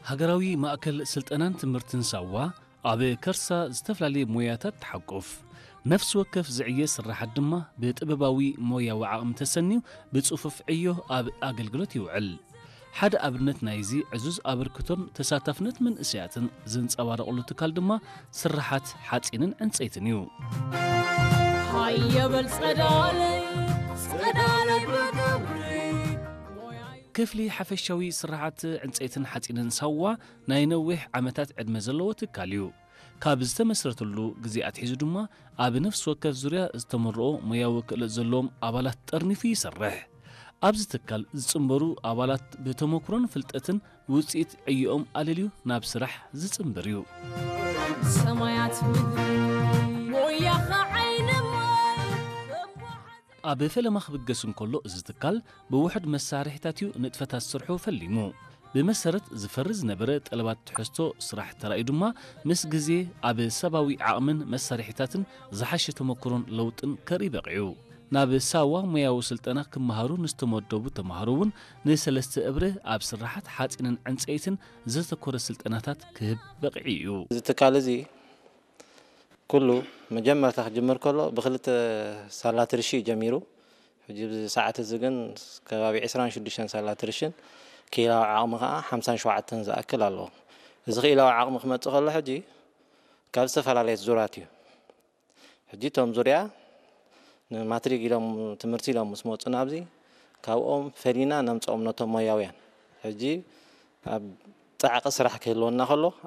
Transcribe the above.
ሃገራዊ ማእከል ስልጠናን ትምህርትን ሳዋ ኣብ ከርሳ ዝተፈላልየ ሞያታት ተሓቁፍ ነፍስ ወከፍ ዝዕየ ስራሓት ድማ ብጥበባዊ ሞያዊ ዓቕሚ ተሰኒዩ ብጽፉፍ ዕዮ ኣብ ኣገልግሎት ይውዕል ሓደ ኣብነት ናይዚ ዕዙዝ ኣበርክቶን ተሳታፍነት መንእስያትን ዝንጸባረቐሉ ትካል ድማ ስራሓት ሓጺንን ዕንጸይትን እዩ ሃየበል ጸዳለይ በገብሪ ክፍሊ ሓፈሻዊ ስራሓት ዕንጸይትን ሓጺንን ሳዋ ናይ ነዊሕ ዓመታት ዕድመ ዘለዎ ትካል እዩ ካብ ዝተመስረተሉ ግዜ ኣትሒዙ ድማ ኣብ ነፍሲ ወከፍ ዙርያ ዝተመርኦ ሞያዊ ክእለት ዘለዎም ኣባላት ጠርኒፉ ይሰርሕ ኣብዚ ትካል ዝጽንበሩ ኣባላት ብተመክሮን ፍልጠትን ውጽኢት ዕዮኦም ኣልልዩ ናብ ስራሕ ዝጽንበር እዩ ሰማያት ምድሪ ሞያኻ ኣብ ፈለማ ክብገስ እንከሎ እዚ ትካል ብውሕድ መሳርሒታት እዩ ንጥፈታት ስርሑ ፈሊሙ ብመሰረት ዝፈርዝ ነበረ ጠለባት ትሕዝቶ ስራሕ ተራእዩ ድማ ምስ ግዜ ኣብ ሰባዊ ዓቕምን መሳርሒታትን ዝሓሸ ተመክሮን ለውጥን ከርኢ በቂዑ ናብ ሳዋ ሞያዊ ስልጠና ክመሃሩ ንዝተመደቡ ተምሃሮ እውን ንሰለስተ እብረ ኣብ ስራሓት ሓጺንን ዕንጸይትን ዘተኮረ ስልጠናታት ክህብ በቂዑ እዩ እዚ ትካል እዚ ኩሉ መጀመርታ ክጅምር ከሎ ብክልተ ሳላትርሺ ጀሚሩ ሕጂ ብሰዓት እዚ ግን ከባቢ 26 ሳላትርሺ ኪላዊ ዓቕሚ ከዓ 57 ዝኣክል ኣሎ እዚ ኪላዊ ዓቕሚ ክመጽእ ከሎ ሕጂ ካብ ዝተፈላለየ ዙርያት እዩ ሕጂ ቶም ዙርያ ንማትሪክ ኢሎም ትምህርቲ ኢሎም ምስ መፁ ናብዚ ካብኦም ፈሊና ነምፅኦም ነቶም ሞያውያን ሕጂ ኣብ ጣዕቂ ስራሕ ክህልወና ከሎ